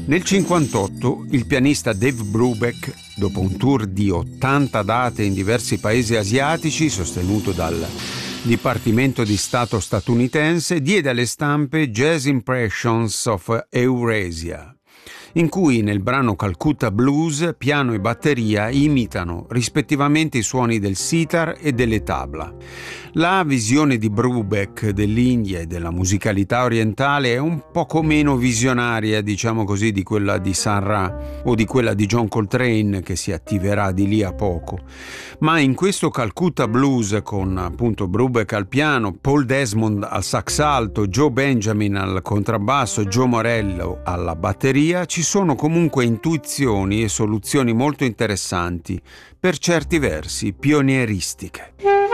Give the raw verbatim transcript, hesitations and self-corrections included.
Nel cinquantotto il pianista Dave Brubeck, dopo un tour di ottanta date in diversi paesi asiatici sostenuto dal Dipartimento di Stato statunitense, diede alle stampe Jazz Impressions of Eurasia, in cui nel brano Calcutta Blues piano e batteria imitano rispettivamente i suoni del sitar e delle tabla. La visione di Brubeck dell'India e della musicalità orientale è un poco meno visionaria, diciamo così, di quella di Sun Ra o di quella di John Coltrane, che si attiverà di lì a poco. Ma in questo Calcutta Blues, con appunto Brubeck al piano, Paul Desmond al sax alto, Joe Benjamin al contrabbasso, Joe Morello alla batteria, ci sono comunque intuizioni e soluzioni molto interessanti, per certi versi pionieristiche.